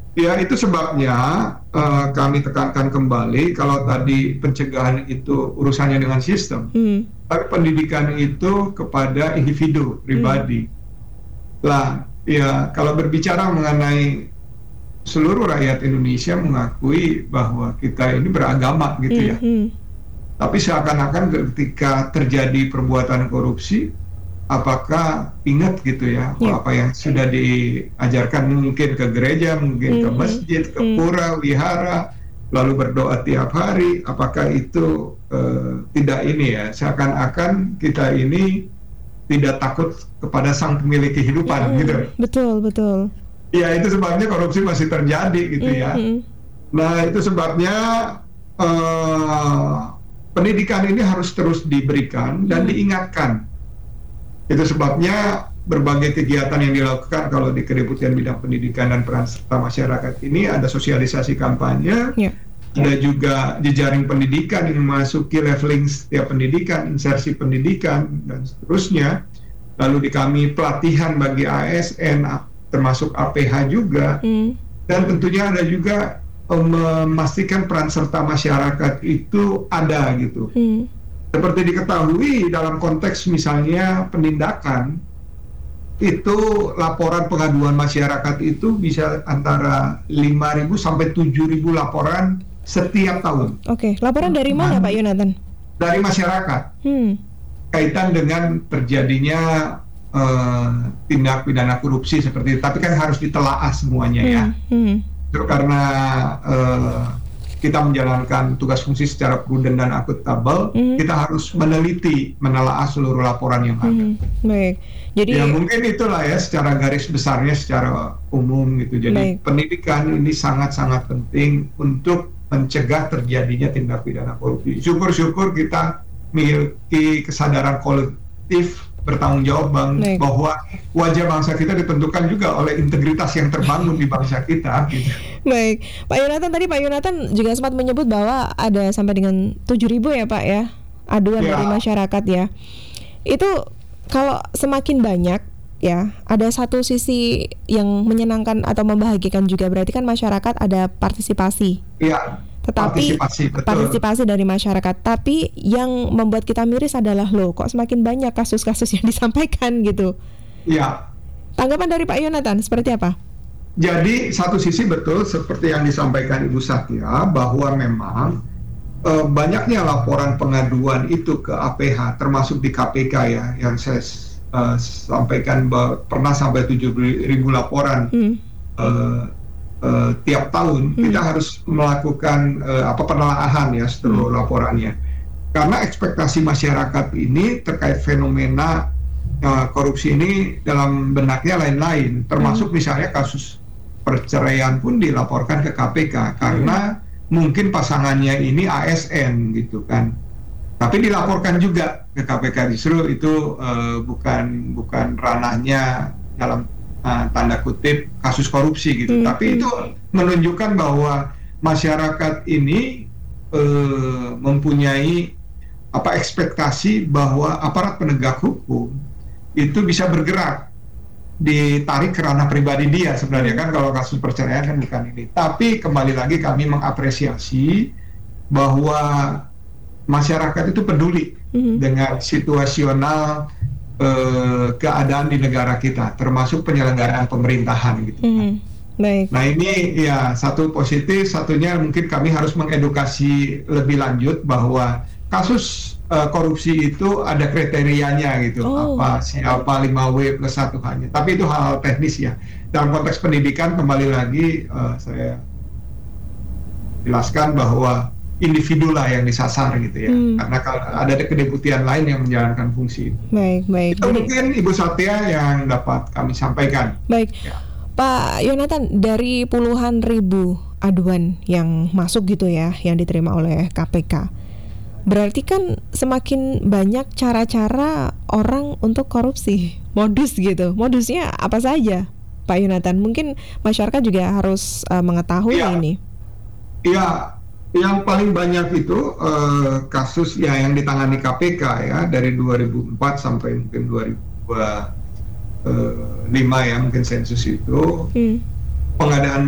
Ya, itu sebabnya kami tekankan kembali kalau tadi pencegahan itu urusannya dengan sistem, Hmm. tapi pendidikan itu kepada individu Hmm. pribadi. Lah, ya kalau berbicara mengenai seluruh rakyat Indonesia mengakui bahwa kita ini beragama gitu Hmm. ya. Hmm. Tapi seakan-akan ketika terjadi perbuatan korupsi, apakah ingat gitu ya Ya. apa yang sudah diajarkan mungkin ke gereja, mungkin ke Hmm. Hmm. masjid, ke Hmm. pura, wihara, lalu berdoa tiap hari, apakah itu tidak ini ya, seakan-akan kita ini tidak takut kepada sang pemilik kehidupan Hmm. gitu. Betul, betul. Ya itu sebabnya korupsi masih terjadi gitu Hmm. ya. Hmm. Nah itu sebabnya eh, pendidikan ini harus terus diberikan dan Hmm. diingatkan. Itu sebabnya berbagai kegiatan yang dilakukan kalau di Kedeputian Bidang Pendidikan dan Peran Serta Masyarakat ini ada sosialisasi kampanye, Ya. ada juga jejaring pendidikan yang memasuki leveling setiap pendidikan, insersi pendidikan, dan seterusnya. Lalu di kami pelatihan bagi ASN, termasuk APH juga, Hmm. dan tentunya ada juga memastikan peran serta masyarakat itu ada gitu. Hmm. Seperti diketahui dalam konteks misalnya penindakan, itu laporan pengaduan masyarakat itu bisa antara 5.000 sampai 7.000 laporan setiap tahun. Oke, laporan dari mana Pak Dan Yonatan? dari masyarakat Hmm. kaitan dengan terjadinya eh, tindak pidana korupsi seperti itu. Tapi kan harus ditelaah semuanya ya. Hmm. Hmm. Itu karena eh, kita menjalankan tugas fungsi secara prudent dan akuntabel, Hmm. kita harus meneliti, menelaah seluruh laporan yang ada. Hmm. Baik. Jadi Ya mungkin itulah ya secara garis besarnya secara umum gitu. Jadi baik. pendidikan ini sangat-sangat penting untuk mencegah terjadinya tindak pidana korupsi. Syukur-syukur kita memiliki kesadaran kolektif bertanggung jawab Baik. bahwa wajah bangsa kita ditentukan juga oleh integritas yang terbangun di bangsa kita gitu. Baik, Pak Yonatan, tadi Pak Yonatan juga sempat menyebut bahwa ada sampai dengan 7.000 ya Pak ya, aduan dari Ya, masyarakat ya. Itu kalau semakin banyak ya, ada satu sisi yang menyenangkan atau membahagiakan juga, berarti kan masyarakat ada partisipasi. ya, Tetapi partisipasi betul. partisipasi dari masyarakat, tapi yang membuat kita miris adalah loh, kok semakin banyak kasus-kasus yang disampaikan gitu. Ya, Tanggapan dari Pak Yonatan seperti apa? jadi satu sisi betul seperti yang disampaikan Ibu Satya bahwa memang banyaknya laporan pengaduan itu ke APH termasuk di KPK ya yang saya sampaikan pernah sampai 7.000 laporan Hmm. eh, tiap tahun. Hmm. Kita harus melakukan penelaahan ya Hmm. seluruh laporannya karena ekspektasi masyarakat ini terkait fenomena korupsi ini dalam benaknya lain-lain, termasuk misalnya kasus perceraian pun dilaporkan ke KPK karena mungkin pasangannya ini ASN gitu kan. Tapi dilaporkan juga ke KPK, justru itu bukan ranahnya dalam tanda kutip kasus korupsi gitu. Tapi itu menunjukkan bahwa masyarakat ini mempunyai ekspektasi bahwa aparat penegak hukum itu bisa bergerak, ditarik ke ranah pribadi dia sebenarnya kan kalau kasus perceraian kan bukan ini. Tapi kembali lagi kami mengapresiasi bahwa masyarakat itu peduli dengan situasional keadaan di negara kita, termasuk penyelenggaraan pemerintahan gitu. Baik. Nah ini ya satu positif, satunya mungkin kami harus mengedukasi lebih lanjut bahwa kasus korupsi itu ada kriterianya gitu, siapa 5W plus 1 hanya. Tapi itu hal teknis ya. Dalam konteks pendidikan kembali lagi saya jelaskan bahwa individu lah yang disasar gitu ya. Karena kalau ada kedeputian lain yang menjalankan fungsi itu. Baik. Itu mungkin Ibu Satya yang dapat kami sampaikan. Baik. Ya. Pak Yonatan, dari puluhan ribu aduan yang masuk gitu ya, yang diterima oleh KPK, berarti kan semakin banyak cara-cara orang untuk korupsi, modus gitu. Modusnya apa saja, Pak Yonatan? Mungkin masyarakat juga harus mengetahui ini. Iya, yang paling banyak itu kasus ya yang ditangani KPK ya dari 2004 sampai mungkin 2005 ya mungkin sensus itu pengadaan